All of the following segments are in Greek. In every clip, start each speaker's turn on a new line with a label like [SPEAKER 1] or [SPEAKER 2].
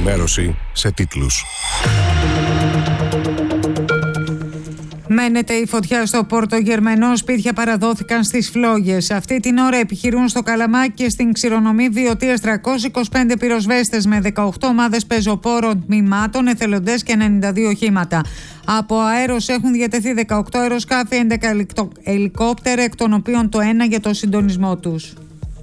[SPEAKER 1] Ενημέρωση σε τίτλους.
[SPEAKER 2] Μένεται η φωτιά στο Πόρτο Γερμενό, σπίτια παραδόθηκαν στις φλόγες. Αυτή την ώρα επιχειρούν στο Καλαμάκι και στην Ξηρονομή Βιωτίας 325 πυροσβέστες με 18 ομάδες πεζοπόρων τμήματων, εθελοντές και 92 οχήματα. Από αέρος έχουν διατεθεί 18 αεροσκάφη, 11 ελικόπτερα, εκ των οποίων το ένα για το συντονισμό τους.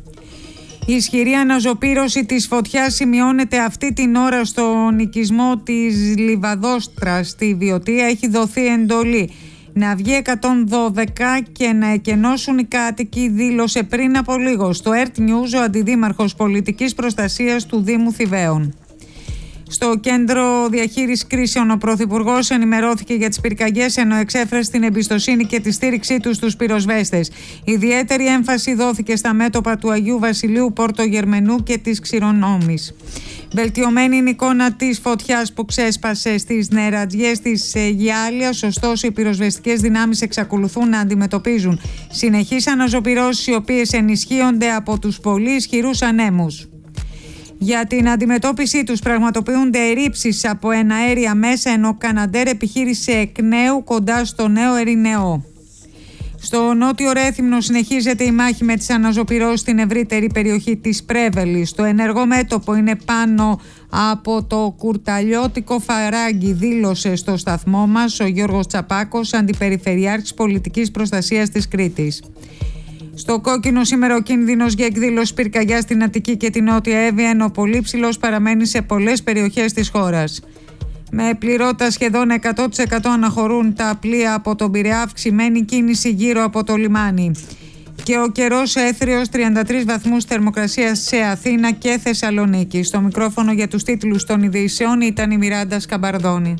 [SPEAKER 2] Η ισχυρή αναζωπήρωση της φωτιάς σημειώνεται αυτή την ώρα στον οικισμό της Λιβαδόστρας στη Βιωτία. Έχει δοθεί εντολή να βγει 112 και να εκενώσουν οι κάτοικοι, δήλωσε πριν από λίγο στο ERT News ο αντιδήμαρχος πολιτικής προστασίας του Δήμου Θηβαίων. Στο κέντρο διαχείρισης κρίσεων ο Πρωθυπουργός ενημερώθηκε για τις πυρκαγιές, ενώ εξέφρασε την εμπιστοσύνη και τη στήριξή του στους πυροσβέστες. Ιδιαίτερη έμφαση δόθηκε στα μέτωπα του Αγίου Βασιλείου, Πόρτο Γερμενού και της Ξηρονόμης. Βελτιωμένη είναι η εικόνα της φωτιάς που ξέσπασε στις νερατζιές της Γιάλιας, ωστόσο οι πυροσβεστικές δυνάμεις εξακολουθούν να αντιμετωπίζουν συνεχείς αναζωπυρώσεις, οι οποίες ενισχύονται από τους πολύ ισχυρούς ανέμους. Για την αντιμετώπιση τους πραγματοποιούνται ερρήψεις από εναέρια μέσα, ενώ Καναντέρ επιχείρησε εκ νέου κοντά στο Νέο Ερηνεό. Στο νότιο Ρέθυμνο συνεχίζεται η μάχη με τις αναζωπυρώσεις στην ευρύτερη περιοχή της Πρέβελης. Το ενεργό μέτωπο είναι πάνω από το κουρταλιώτικο Φαράγγι, δήλωσε στο σταθμό μας ο Γιώργος Τσαπάκος, αντιπεριφερειάρχης πολιτικής προστασίας της Κρήτης. Στο κόκκινο σήμερα ο κίνδυνος για εκδήλωση πυρκαγιά στην Αττική και την Νότια Εύβοια, ενώ πολύ ψηλός παραμένει σε πολλές περιοχές της χώρας. Με πληρότητα σχεδόν 100% αναχωρούν τα πλοία από τον Πειραιά, αυξημένη κίνηση γύρω από το λιμάνι. Και ο καιρός έθριος, 33 βαθμούς θερμοκρασίας σε Αθήνα και Θεσσαλονίκη. Στο μικρόφωνο για τους τίτλους των ειδήσεων ήταν η Μιράντα Σκαμπαρδόνη.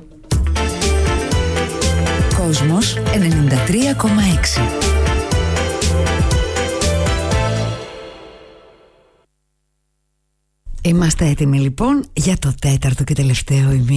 [SPEAKER 3] Κόσμος 93,6. Είμαστε έτοιμοι λοιπόν για το τέταρτο και τελευταίο ημίωρο.